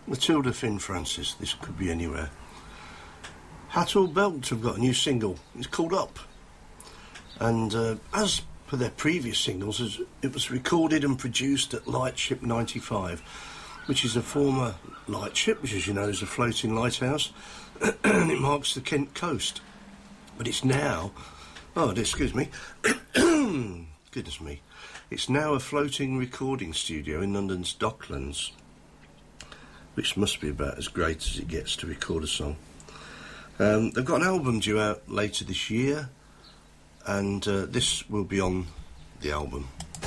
Matilda Finn Francis, this could be anywhere. Hattel Belt have got a new single. It's called Up. And as per their previous singles, it was recorded and produced at Lightship 95, which is a former lightship, which, as you know, is a floating lighthouse, and it marks the Kent coast. But it's now... Oh, excuse me. Goodness me. It's now a floating recording studio in London's Docklands, which must be about as great as it gets to record a song. They've got an album due out later this year, and this will be on the album.